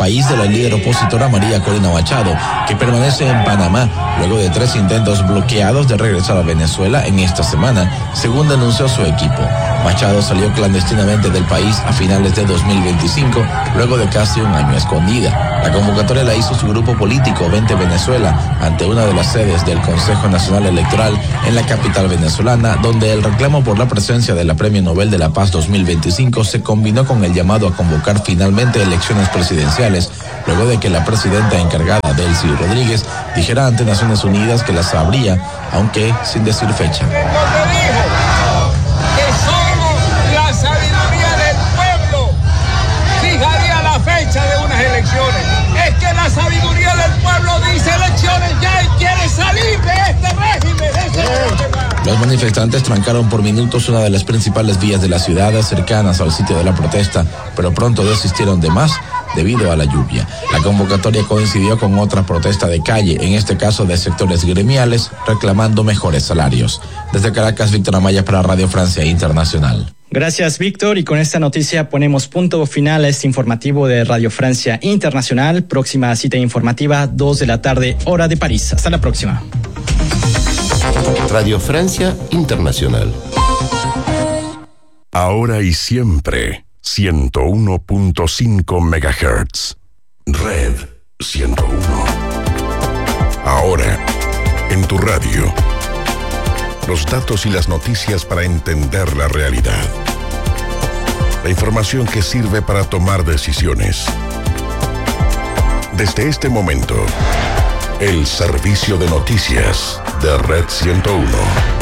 país de la líder opositora María Corina Machado, que permanece en Panamá luego de 3 intentos bloqueados de regresar a Venezuela en esta semana, según denunció su equipo. Machado salió clandestinamente del país a finales de 2025, luego de casi un año escondida. La convocatoria la hizo su grupo político Vente Venezuela ante una de las sedes del Consejo Nacional Electoral en la capital venezolana, donde el reclamo por la presencia de la Premio Nobel de la Paz 2025 se combinó con el llamado a convocar finalmente elecciones presidenciales, luego de que la presidenta encargada, Delcy Rodríguez, dijera ante Naciones Unidas que las habría, aunque sin decir fecha. De unas elecciones. Es que la sabiduría del pueblo dice elecciones ya y quiere salir de este régimen. Los manifestantes trancaron por minutos una de las principales vías de la ciudad cercanas al sitio de la protesta, pero pronto desistieron de más debido a la lluvia. La convocatoria coincidió con otra protesta de calle, en este caso de sectores gremiales, reclamando mejores salarios. Desde Caracas, Víctor Amaya para Radio Francia Internacional. Gracias, Víctor, y con esta noticia ponemos punto final a este informativo de Radio Francia Internacional. Próxima cita informativa, 2:00 p.m, hora de París. Hasta la próxima. Radio Francia Internacional. Ahora y siempre, 101.5 MHz. Red 101. Ahora, en tu radio. Los datos y las noticias para entender la realidad. La información que sirve para tomar decisiones. Desde este momento, el servicio de noticias de Red 101.